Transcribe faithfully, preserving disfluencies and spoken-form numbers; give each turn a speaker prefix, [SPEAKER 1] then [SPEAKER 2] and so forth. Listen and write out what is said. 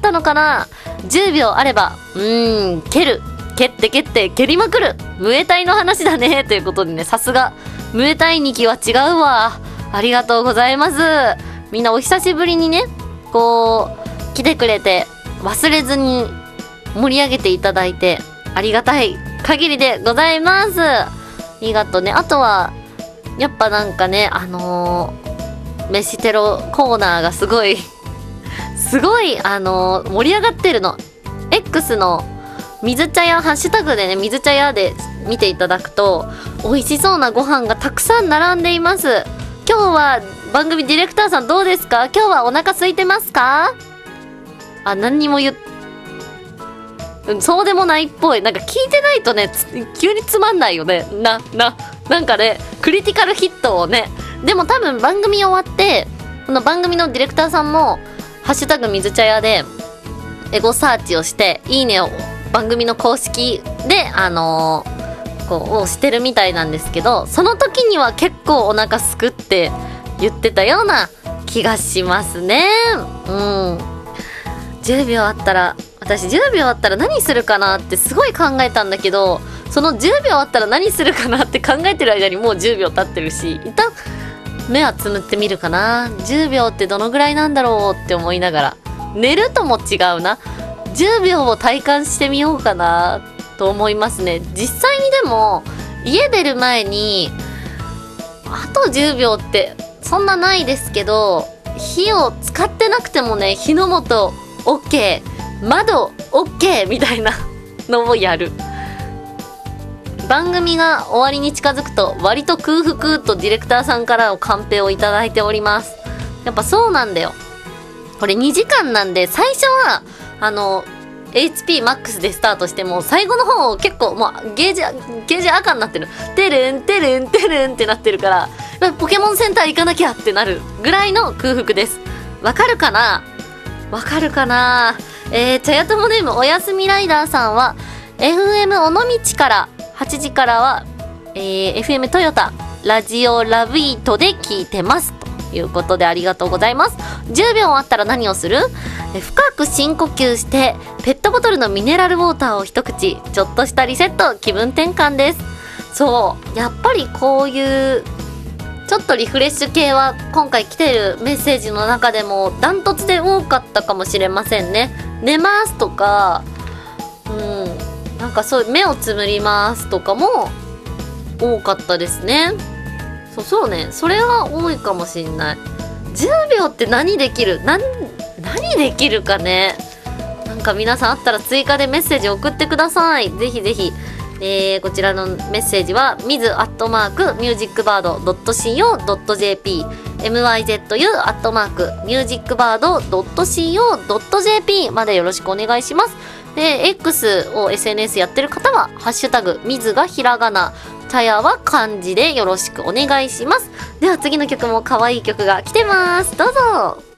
[SPEAKER 1] ったのかな。じゅうびょうあれば、うーん、蹴る。蹴って蹴って蹴りまくる。ムエタイの話だね。ということでね、さすが、ムエタイにきは違うわ。ありがとうございます。みんなお久しぶりにね、こう、来てくれて、忘れずに盛り上げていただいて、ありがたい限りでございます。ありがとうね。あとは、やっぱなんかね、あのー、飯テロコーナーがすごい、すごい、あのー、盛り上がってるの。X の水茶屋、ハッシュタグでね、水茶屋で見ていただくと、美味しそうなご飯がたくさん並んでいます。今日は番組ディレクターさんどうですか？今日はお腹空いてますか？あ、何にも言っ、そうでもないっぽい。なんか聞いてないとね、急につまんないよね。な、な、なんかね、クリティカルヒットをね。でも多分番組終わって、この番組のディレクターさんも、ハッシュタグ水茶屋で、エゴサーチをして、いいねを番組の公式で、あのー、こう、をしてるみたいなんですけど、その時には結構お腹すくって言ってたような気がしますね。うん。じゅうびょうあったら、私じゅうびょうあったら何するかなってすごい考えたんだけど、そのじゅうびょうあったら何するかなって考えてる間にもうじゅうびょう経ってるし、一旦目はつむってみるかな。じゅうびょうってどのぐらいなんだろうって思いながら、寝るとも違うな。じゅうびょうを体感してみようかなと思いますね。実際にでも家出る前にあとじゅうびょうってそんなないですけど、火を使ってなくてもね、火の元 OK、 窓 OK みたいなのをやる。番組が終わりに近づくと割と空腹とディレクターさんからのカンペをいただいております。やっぱそうなんだよ。これにじかんなんで、最初はあの エイチピーマックス でスタートしても最後の方結構もうゲージゲージ赤になってる。テルンテルンテルンってなってるから、ポケモンセンター行かなきゃってなるぐらいの空腹です。わかるかな？わかるかな？えー、茶屋友ネームおやすみライダーさんは エフエム 尾道からはちじからは、えー、エフエム トヨタラジオラビートで聞いてますということで、ありがとうございます。じゅうびょうあったら何をする？え深く深呼吸してペットボトルのミネラルウォーターを一口、ちょっとしたリセット、気分転換です。そうやっぱりこういうちょっとリフレッシュ系は今回来てるメッセージの中でもダントツで多かったかもしれませんね。寝ますとか、うんなんかそう目をつむりますとかも多かったですね。そうそうね、それは多いかもしんない。じゅうびょうって何できる？なん何できるかね。なんか皆さんあったら追加でメッセージ送ってください。ぜひぜひ。えー、こちらのメッセージは ミズ アットマーク ミュージックバード ドット シーオー ドット ジェーピー ミズ アットマーク ミュージックバード ドット シーオー ドット ジェーピー までよろしくお願いします。で X を エスエヌエス やってる方はハッシュタグミズがひらがな、茶屋は漢字でよろしくお願いします。では次の曲も可愛い曲が来てます。どうぞ。